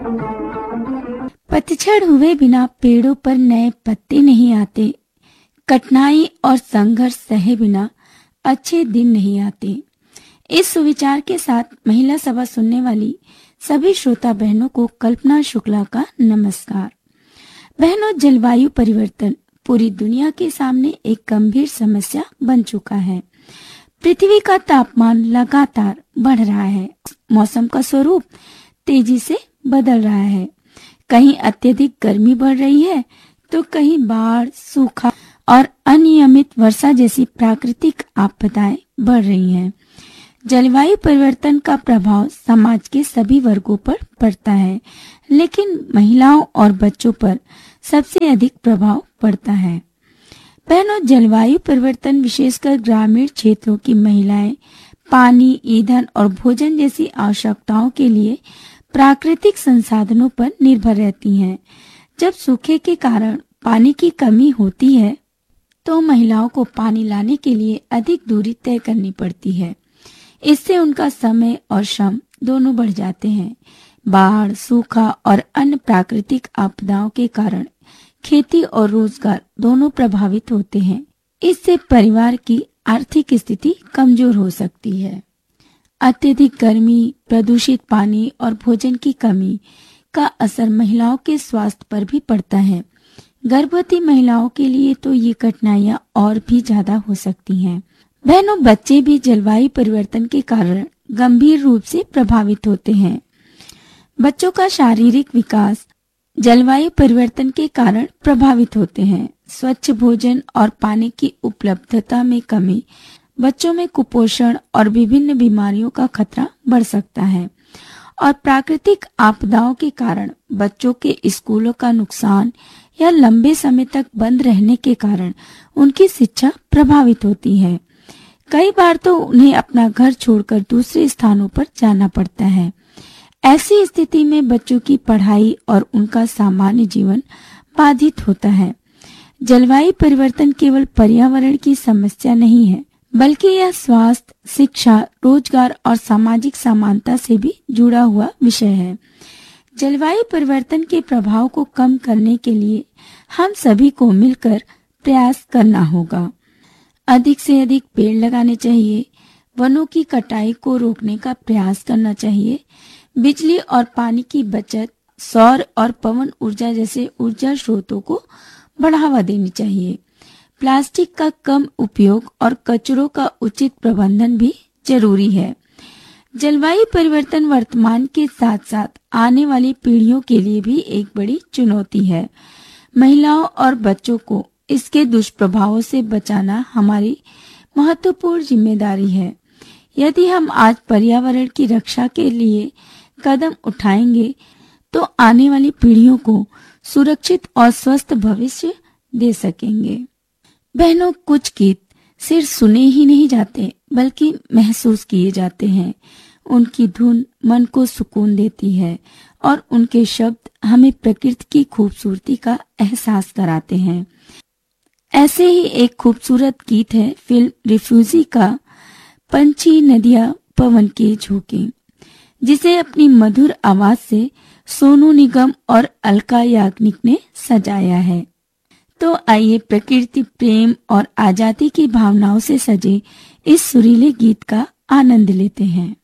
पतझड़ हुए बिना पेड़ों पर नए पत्ते नहीं आते। कठिनाई और संघर्ष सहे बिना अच्छे दिन नहीं आते। इस सुविचार के साथ महिला सभा सुनने वाली सभी श्रोता बहनों को कल्पना शुक्ला का नमस्कार। बहनों, जलवायु परिवर्तन पूरी दुनिया के सामने एक गंभीर समस्या बन चुका है। पृथ्वी का तापमान लगातार बढ़ रहा है। मौसम का स्वरूप तेजी से बदल रहा है। कहीं अत्यधिक गर्मी बढ़ रही है तो कहीं बाढ़, सूखा और अनियमित वर्षा जैसी प्राकृतिक आपदाएं बढ़ रही हैं। जलवायु परिवर्तन का प्रभाव समाज के सभी वर्गों पर पड़ता है, लेकिन महिलाओं और बच्चों पर सबसे अधिक प्रभाव पड़ता है। बहनों, जलवायु परिवर्तन विशेषकर ग्रामीण क्षेत्रों की महिलाएं पानी, ईंधन और भोजन जैसी आवश्यकताओं के लिए प्राकृतिक संसाधनों पर निर्भर रहती हैं। जब सूखे के कारण पानी की कमी होती है तो महिलाओं को पानी लाने के लिए अधिक दूरी तय करनी पड़ती है। इससे उनका समय और श्रम दोनों बढ़ जाते हैं। बाढ़, सूखा और अन्य प्राकृतिक आपदाओं के कारण खेती और रोजगार दोनों प्रभावित होते हैं। इससे परिवार की आर्थिक स्थिति कमजोर हो सकती है। अत्यधिक गर्मी, प्रदूषित पानी और भोजन की कमी का असर महिलाओं के स्वास्थ्य पर भी पड़ता है। गर्भवती महिलाओं के लिए तो ये कठिनाइयां और भी ज्यादा हो सकती हैं। बहनों, बच्चे भी जलवायु परिवर्तन के कारण गंभीर रूप से प्रभावित होते हैं। बच्चों का शारीरिक विकास जलवायु परिवर्तन के कारण प्रभावित होते हैं। स्वच्छ भोजन और पानी की उपलब्धता में कमी बच्चों में कुपोषण और विभिन्न बीमारियों का खतरा बढ़ सकता है। और प्राकृतिक आपदाओं के कारण बच्चों के स्कूलों का नुकसान या लंबे समय तक बंद रहने के कारण उनकी शिक्षा प्रभावित होती है। कई बार तो उन्हें अपना घर छोड़कर दूसरे स्थानों पर जाना पड़ता है। ऐसी स्थिति में बच्चों की पढ़ाई और उनका सामान्य जीवन बाधित होता है। जलवायु परिवर्तन केवल पर्यावरण की समस्या नहीं है, बल्कि यह स्वास्थ्य, शिक्षा, रोजगार और सामाजिक समानता से भी जुड़ा हुआ विषय है। जलवायु परिवर्तन के प्रभाव को कम करने के लिए हम सभी को मिलकर प्रयास करना होगा। अधिक से अधिक पेड़ लगाने चाहिए, वनों की कटाई को रोकने का प्रयास करना चाहिए, बिजली और पानी की बचत, सौर और पवन ऊर्जा जैसे ऊर्जा स्रोतों को बढ़ावा देनी चाहिए। प्लास्टिक का कम उपयोग और कचरों का उचित प्रबंधन भी जरूरी है। जलवायु परिवर्तन वर्तमान के साथ साथ आने वाली पीढ़ियों के लिए भी एक बड़ी चुनौती है। महिलाओं और बच्चों को इसके दुष्प्रभावों से बचाना हमारी महत्वपूर्ण जिम्मेदारी है। यदि हम आज पर्यावरण की रक्षा के लिए कदम उठाएंगे तो आने वाली पीढ़ियों को सुरक्षित और स्वस्थ भविष्य दे सकेंगे। बहनों, कुछ गीत सिर्फ सुने ही नहीं जाते बल्कि महसूस किए जाते हैं। उनकी धुन मन को सुकून देती है और उनके शब्द हमें प्रकृति की खूबसूरती का एहसास कराते हैं। ऐसे ही एक खूबसूरत गीत है फिल्म रिफ्यूजी का पंछी नदियां पवन के झोंके, जिसे अपनी मधुर आवाज से सोनू निगम और अलका याग्निक ने सजाया है। तो आइए प्रकृति प्रेम और आजादी की भावनाओं से सजे इस सुरीले गीत का आनंद लेते हैं।